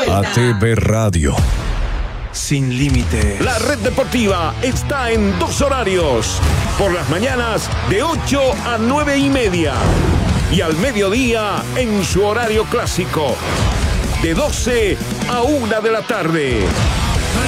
ATV Radio. Sin límite. La red deportiva está en 2 horarios. Por las mañanas de 8 a 9:30. Y al mediodía en su horario clásico. De 12 a 1 de la tarde.